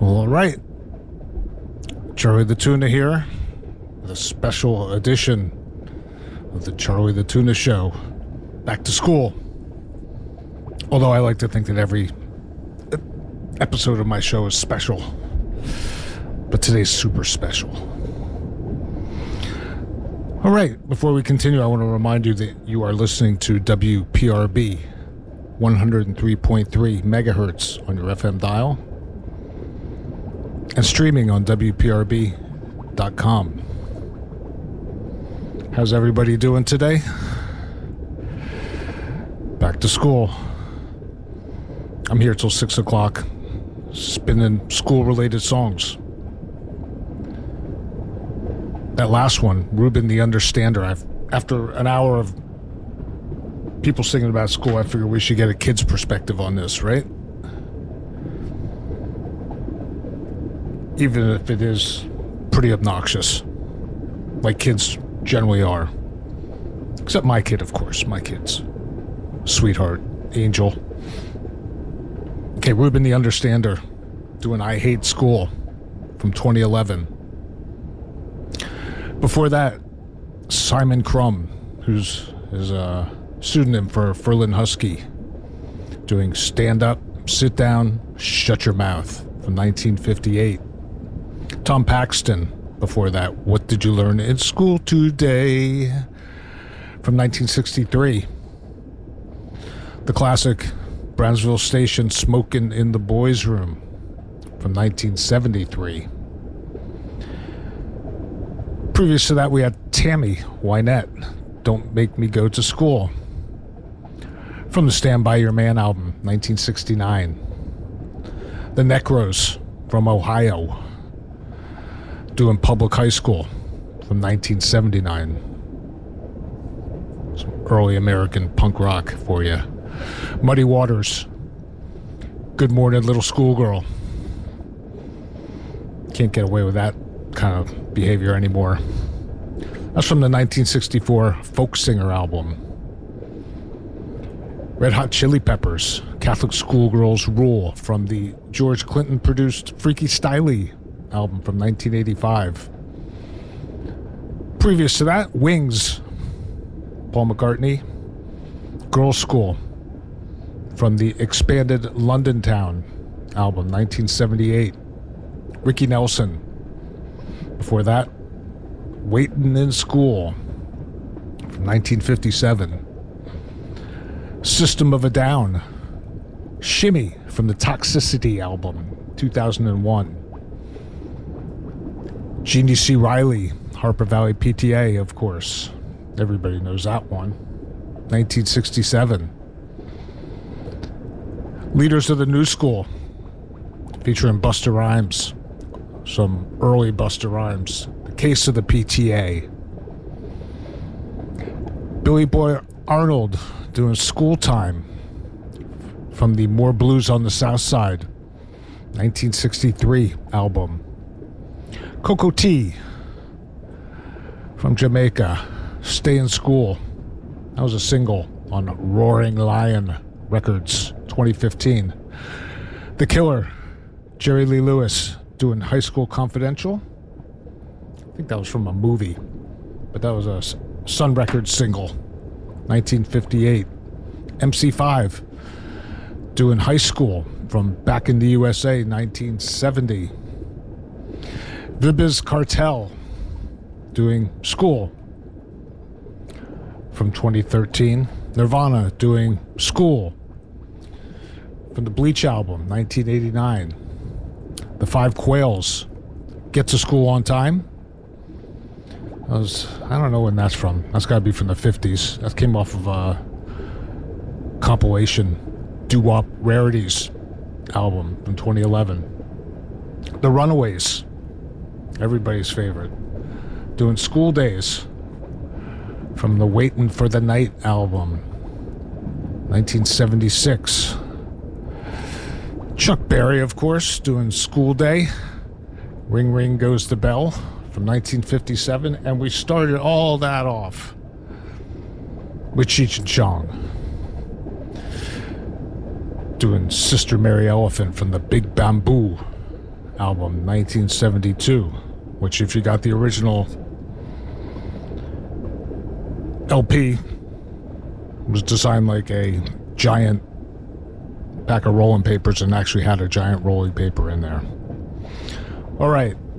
Well, all right. Charlie the Tuna here with a special edition of the Charlie the Tuna Show. Back to school. Although I like to think that every episode of my show is special. But today's super special. All right. Before we continue, I want to remind you that you are listening to WPRB 103.3 megahertz on your FM dial. And streaming on WPRB.com. How's everybody doing today? Back to school. I'm here till 6 o'clock, spinning school-related songs. That last one, Ruben the Understander, after an hour of people singing about school, I figured we should get a kid's perspective on this, right? Even if it is pretty obnoxious, like kids generally are. Except my kid, of course. My kids. Sweetheart. Angel. Okay, Ruben the Understander doing I Hate School from 2011. Before that, Simon Crumb, who's a pseudonym for Ferlin Husky, doing Stand Up, Sit Down, Shut Your Mouth from 1958. Tom Paxton, before that, What Did You Learn in School Today? From 1963. The classic Brownsville Station, Smokin' in the Boys' Room from 1973. Previous to that, we had Tammy Wynette, Don't Make Me Go to School. From the Stand By Your Man album, 1969. The Necros from Ohio, doing Public High School from 1979. Some early American punk rock for you. Muddy Waters, Good Morning Little Schoolgirl. Can't get away with that kind of behavior anymore. That's from the 1964 Folk Singer album. Red Hot Chili Peppers, Catholic Schoolgirls Rule, from the George Clinton produced Freaky Styley album from 1985. Previous to that, Wings, Paul McCartney, Girls' School, from the expanded London Town album, 1978. Ricky Nelson. Before that, Waitin' in School from 1957. System of a Down, Shimmy from the Toxicity album, 2001. Jeannie C. Riley, Harper Valley PTA, of course. Everybody knows that one. 1967. Leaders of the New School, featuring Busta Rhymes. Some early Busta Rhymes. The Case of the PTA. Billy Boy Arnold doing School Time from the More Blues on the South Side, 1963 album. Coco T from Jamaica, Stay in School. That was a single on Roaring Lion Records, 2015. The Killer, Jerry Lee Lewis, doing High School Confidential. I think that was from a movie, but that was a Sun Records single, 1958. MC5 doing High School from Back in the USA, 1970. The Biz Cartel doing School from 2013. Nirvana doing School from the Bleach album, 1989. The Five Quails, Get to School on Time. I don't know when that's from. That's got to be from the 50s. That came off of a compilation, Doo-Wop Rarities album from 2011. The Runaways, everybody's favorite, doing School Days from the Waitin' for the Night album, 1976. Chuck Berry, of course, doing School Day. Ring Ring Goes the Bell from 1957. And we started all that off with Cheech and Chong doing Sister Mary Elephant from the Big Bamboo album, 1972, which if you got the original LP, was designed like a giant pack of rolling papers and actually had a giant rolling paper in there. All right,